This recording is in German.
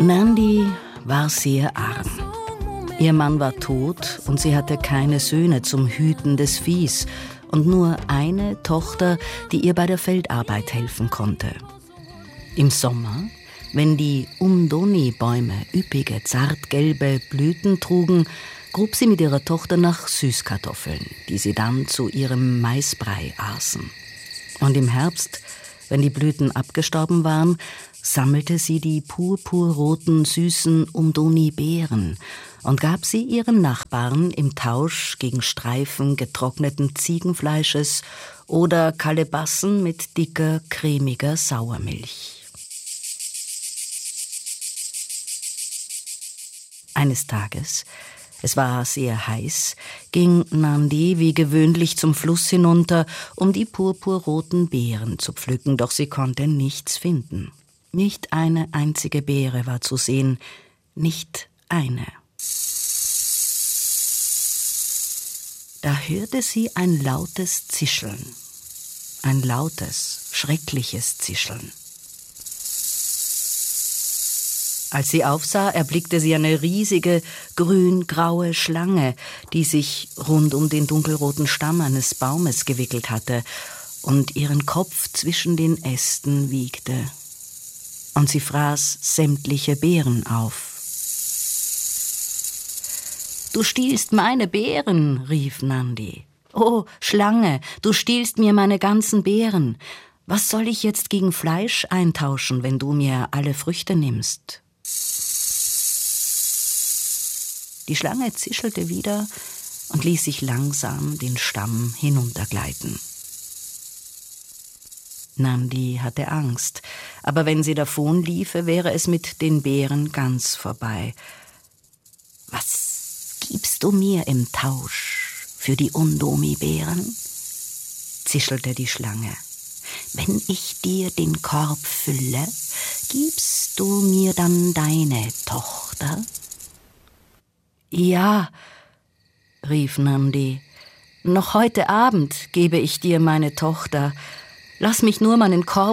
Nandi war sehr arm. Ihr Mann war tot und sie hatte keine Söhne zum Hüten des Viehs und nur eine Tochter, die ihr bei der Feldarbeit helfen konnte. Im Sommer, wenn die Umdoni-Bäume üppige, zartgelbe Blüten trugen, grub sie mit ihrer Tochter nach Süßkartoffeln, die sie dann zu ihrem Maisbrei aßen. Und im Herbst, wenn die Blüten abgestorben waren, sammelte sie die purpurroten, süßen Umdoni-Beeren und gab sie ihren Nachbarn im Tausch gegen Streifen getrockneten Ziegenfleisches oder Kalebassen mit dicker, cremiger Sauermilch. Eines Tages, es war sehr heiß, ging Nandi wie gewöhnlich zum Fluss hinunter, um die purpurroten Beeren zu pflücken, doch sie konnte nichts finden. Nicht eine einzige Beere war zu sehen, nicht eine. Da hörte sie ein lautes Zischeln, ein lautes, schreckliches Zischeln. Als sie aufsah, erblickte sie eine riesige, grün-graue Schlange, die sich rund um den dunkelroten Stamm eines Baumes gewickelt hatte und ihren Kopf zwischen den Ästen wiegte. Und sie fraß sämtliche Beeren auf. »Du stiehlst meine Beeren«, rief Nandi. »Oh, Schlange, du stiehlst mir meine ganzen Beeren. Was soll ich jetzt gegen Fleisch eintauschen, wenn du mir alle Früchte nimmst?« Die Schlange zischelte wieder und ließ sich langsam den Stamm hinuntergleiten. Nandi hatte Angst, aber wenn sie davonliefe, wäre es mit den Beeren ganz vorbei. »Was gibst du mir im Tausch für die Umdoni-Beeren?« zischelte die Schlange. »Wenn ich dir den Korb fülle, gibst du mir dann deine Tochter?« »Ja«, rief Nandi, »noch heute Abend gebe ich dir meine Tochter. Lass mich nur meinen Korb